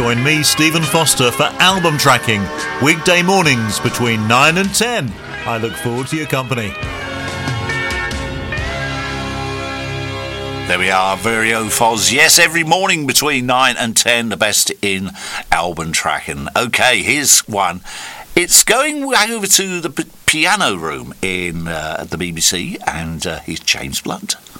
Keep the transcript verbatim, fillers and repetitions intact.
join me, Stephen Foster, for album tracking, weekday mornings between nine and ten. I look forward to your company. There we are, very own Foz. Yes, every morning between nine and ten, the best in album tracking. OK, here's one. It's going over to the p- piano room in uh, at the B B C, and uh, he's James Blunt.